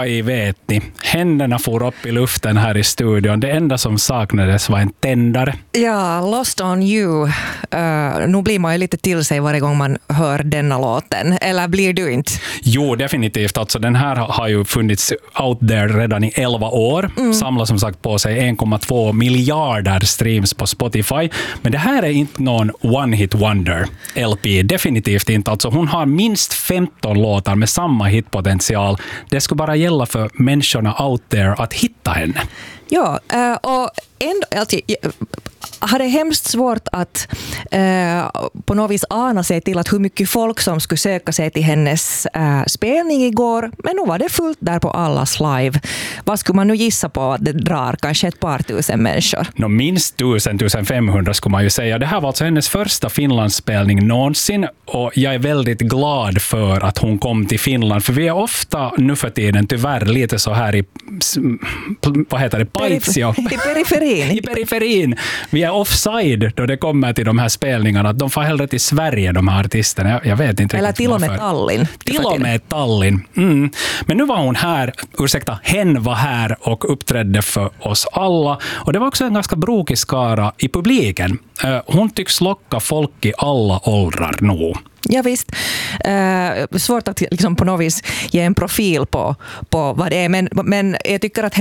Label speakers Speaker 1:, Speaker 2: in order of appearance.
Speaker 1: var i vet ni. Händerna for upp i luften här i studion. Det enda som saknades var en tändare.
Speaker 2: Ja, Lost on You. Nu blir man ju lite till sig varje gång man hör denna låten. Eller blir du inte?
Speaker 1: Jo, definitivt. Alltså, den här har ju funnits out there redan i 11 år. Samlar som sagt på sig 1,2 miljarder streams på Spotify. Men det här är inte någon one-hit wonder LP. Definitivt inte. Alltså, hon har minst 15 låtar med samma hitpotential. Det skulle bara gälla för människorna out there att hitta henne.
Speaker 2: Ja, och ändå, alltså, jag hade hemskt svårt att på något vis ana sig till att hur mycket folk som skulle söka sig till hennes spelning igår. Men nu var det fullt där på Allas live. Vad skulle man nu gissa på att det drar? Kanske ett par tusen människor?
Speaker 1: Minst 1500 skulle man ju säga. Det här var alltså hennes första Finlandsspelning någonsin. Och jag är väldigt glad för att hon kom till Finland. För vi är ofta nu för tiden tyvärr lite så här i Paitsio.
Speaker 2: I periferin.
Speaker 1: I periferin. Vi är offside då det kommer till de här spelningarna. De får hellre till Sverige, de här artisterna. Jag vet inte.
Speaker 2: Eller till och med Tallinn.
Speaker 1: Till och med Tallinn. Men nu var hon här, hen var här och uppträdde för oss alla. Och det var också en ganska brokig skara i publiken. Hon tycks locka folk i alla åldrar nog.
Speaker 2: Ja visst, svårt att liksom på något vis ge en profil på vad det är, men jag tycker att